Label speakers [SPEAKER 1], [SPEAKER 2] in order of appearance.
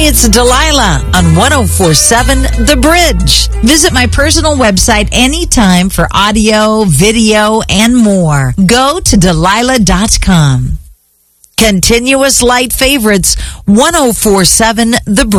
[SPEAKER 1] it's Delilah on 104.7 The Bridge. Visit my personal website anytime for audio, video, and more. Go to Delilah.com. Continuous light favorites, 104.7 The Bridge.